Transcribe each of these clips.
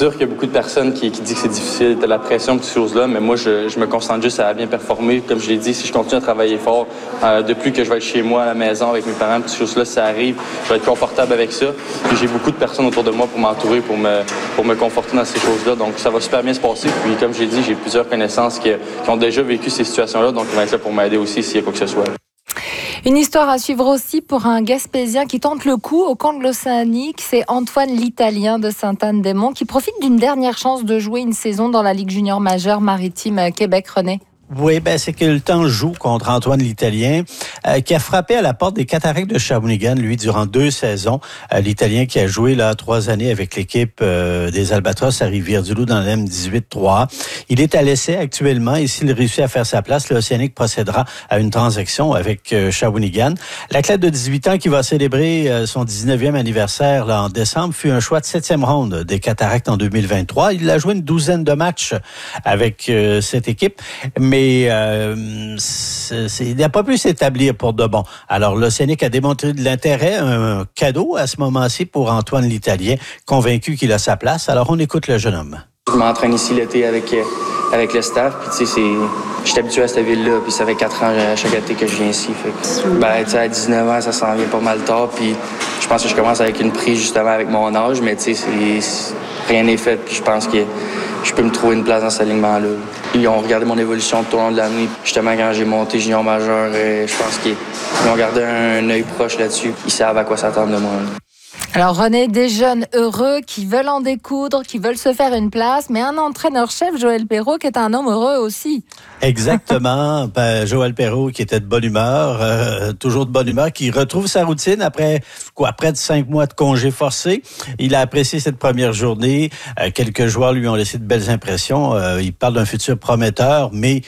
sûr qu'il y a beaucoup de personnes qui disent que c'est difficile, de la pression, toutes ces choses-là, mais moi, je me concentre juste à bien performer. Comme je l'ai dit, si je continue à travailler fort, depuis que je vais être chez moi, à la maison, avec mes parents, toutes ces choses-là, si ça arrive, je vais être confortable avec ça. Puis j'ai beaucoup de personnes autour de moi pour m'entourer, pour me conforter dans ces choses-là. Donc, ça va super bien se passer. Puis, comme j'ai dit, j'ai plusieurs connaissances qui ont déjà vécu ces situations-là, donc ils vont être là pour m'aider aussi s'il y a quoi que ce soit. Une histoire à suivre aussi pour un Gaspésien qui tente le coup au camp de l'Océanique. C'est Antoine l'Italien de Sainte-Anne-des-Monts qui profite d'une dernière chance de jouer une saison dans la Ligue junior majeure maritime Québec. René? Oui, c'est que le temps joue contre Antoine l'Italien, qui a frappé à la porte des Cataractes de Shawinigan, lui, durant 2 saisons. L'Italien qui a joué là 3 années avec l'équipe des Albatros à Rivière-du-Loup dans la M18-3. Il est à l'essai actuellement et s'il réussit à faire sa place, l'Océanique procédera à une transaction avec Shawinigan. L'athlète de 18 ans qui va célébrer son 19e anniversaire là, en décembre fut un choix de 7e ronde des Cataractes en 2023. Il a joué une 12aine de matchs avec cette équipe, mais il n'a pas pu s'établir pour de bon. Alors, l'Océanique a démontré de l'intérêt, un cadeau à ce moment-ci pour Antoine l'Italien, convaincu qu'il a sa place. Alors, on écoute le jeune homme. Je m'entraîne ici l'été avec le staff. Puis, tu sais, je suis habitué à cette ville-là. Puis, ça fait 4 ans chaque été que je viens ici. Fait que, tu sais, à 19 ans, ça s'en vient pas mal tard. Puis, je pense que je commence avec une prise justement avec mon âge. Mais, tu sais, rien n'est fait. Puis, je pense que je peux me trouver une place dans cet alignement-là. Ils ont regardé mon évolution tout au long de l'année. Justement, quand j'ai monté junior majeur, je pense qu'ils ont gardé un œil proche là-dessus. Ils savent à quoi s'attendre de moi. Alors René, des jeunes heureux qui veulent en découdre, qui veulent se faire une place, mais un entraîneur-chef, Joël Perreault, qui est un homme heureux aussi. Exactement. Joël Perreault qui était de bonne humeur, toujours de bonne humeur, qui retrouve sa routine après près de 5 mois de congé forcé. Il a apprécié cette première journée. Quelques joueurs lui ont laissé de belles impressions. Il parle d'un futur prometteur, mais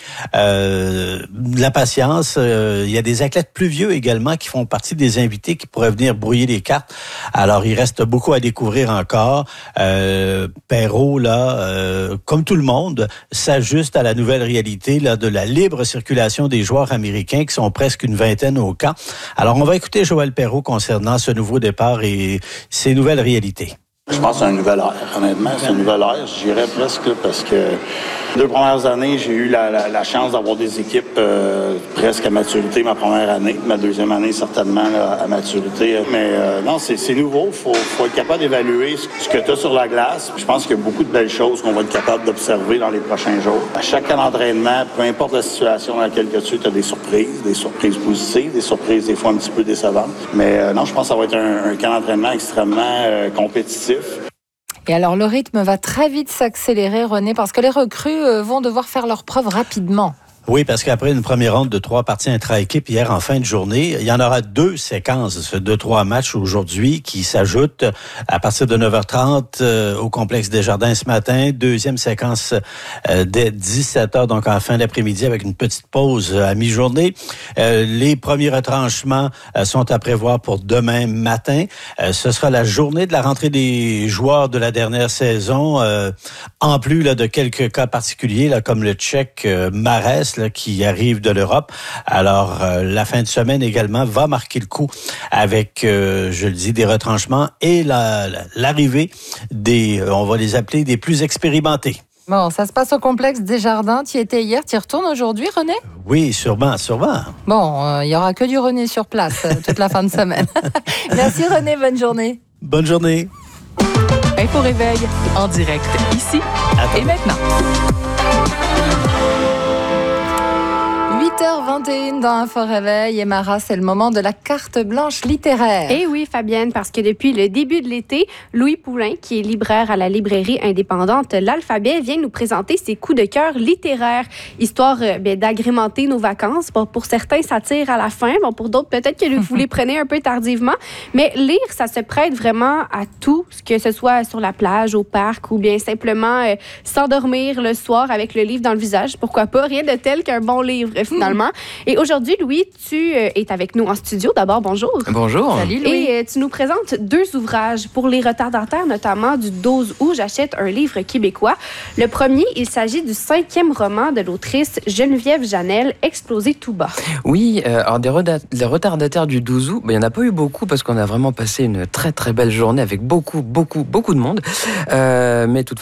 la patience. Il y a des athlètes plus vieux également qui font partie des invités qui pourraient venir brouiller les cartes. Alors, il reste beaucoup à découvrir encore. Perreault, là, comme tout le monde, s'ajuste à la nouvelle réalité là, de la libre circulation des joueurs américains qui sont presque une vingtaine au camp. Alors, on va écouter Joël Perreault concernant ce nouveau départ et ces nouvelles réalités. Je pense que c'est un nouvel ère, honnêtement. C'est un nouvel ère, je dirais presque, parce que 2 premières années, j'ai eu la chance d'avoir des équipes presque à maturité ma première année. Ma deuxième année, certainement, là, à maturité. Mais non, c'est nouveau. Faut être capable d'évaluer ce que tu as sur la glace. Je pense qu'il y a beaucoup de belles choses qu'on va être capable d'observer dans les prochains jours. À chaque camp d'entraînement, peu importe la situation dans laquelle tu as des surprises positives, des surprises des fois un petit peu décevantes. Mais non, je pense que ça va être un camp d'entraînement extrêmement compétitif. Et alors, le rythme va très vite s'accélérer, René, parce que les recrues vont devoir faire leurs preuves rapidement. Oui, parce qu'après une première ronde de 3 parties intra-équipe hier en fin de journée, il y en aura 2 séquences de 3 matchs aujourd'hui qui s'ajoutent à partir de 9h30 au complexe Desjardins ce matin. Deuxième séquence dès 17h, donc en fin d'après-midi avec une petite pause à mi-journée. Les premiers retranchements sont à prévoir pour demain matin. Ce sera la journée de la rentrée des joueurs de la dernière saison, en plus là, de quelques cas particuliers là, comme le Tchèque Marès, là, qui arrive de l'Europe. Alors, la fin de semaine également va marquer le coup avec, je le dis, des retranchements et l'arrivée des, on va les appeler, des plus expérimentés. Bon, ça se passe au complexe Desjardins. Tu y étais hier, tu y retournes aujourd'hui, René? Oui, sûrement. Bon, il y aura que du René sur place toute la fin de semaine. Merci René, bonne journée. Bonne journée. Info Réveil, en direct ici et maintenant. 8h21 dans Info Réveil. Et Mara, c'est le moment de la carte blanche littéraire. Eh oui, Fabienne, parce que depuis le début de l'été, Louis Poulain, qui est libraire à la librairie indépendante L'Alphabet, vient nous présenter ses coups de cœur littéraires, histoire d'agrémenter nos vacances. Bon, pour certains, ça tire à la fin. Bon, pour d'autres, peut-être que vous les prenez un peu tardivement. Mais lire, ça se prête vraiment à tout, que ce soit sur la plage, au parc, ou bien simplement s'endormir le soir avec le livre dans le visage. Pourquoi pas? Rien de tel qu'un bon livre, finalement. Et aujourd'hui, Louis, tu es avec nous en studio. D'abord, bonjour. Bonjour. Salut, Louis. Et tu nous présentes 2 ouvrages pour les retardataires, notamment du 12 août. J'achète un livre québécois. Le premier, il s'agit du 5e roman de l'autrice Geneviève Janel, Exploser tout bas. Oui, alors des retardataires du 12 août, il n'y en a pas eu beaucoup parce qu'on a vraiment passé une très très belle journée avec beaucoup de monde. Mais